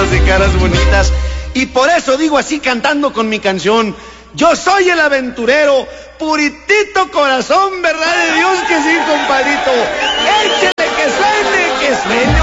guapas y caras bonitas. Y por eso digo así cantando con mi canción: yo soy el aventurero, puritito corazón, verdad de Dios que sí, compadrito. Échale que suene, que suene.